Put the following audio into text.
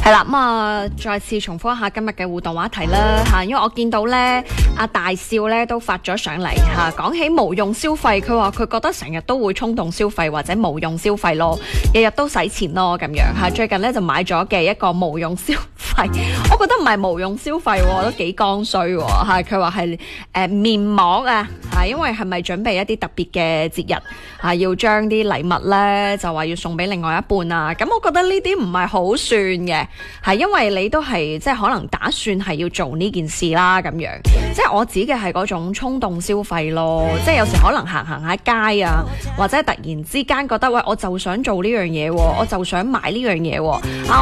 係啦，再次重複一下今日嘅互動話題啦嚇，因為我見到咧阿大少咧都發咗上嚟嚇，講起無用消費，佢話佢覺得成日都會衝動消費或者無用消費咯，日日都使錢咯咁樣嚇。最近咧就買咗嘅一個無用消費，我覺得唔係無用消費喎，都幾剛需喎嚇。佢話係面膜啊嚇，因為係咪準備一啲特別嘅節日嚇，要將啲禮物咧就話要送俾另外一半啊，咁我覺得呢啲唔係好算嘅。係因為你都係即係可能打算係要做呢件事啦咁樣，即係我指嘅係嗰種衝動消費咯，即係有時可能行下街啊，或者突然之間覺得喂，我就想做呢樣嘢，我就想買呢樣嘢啊。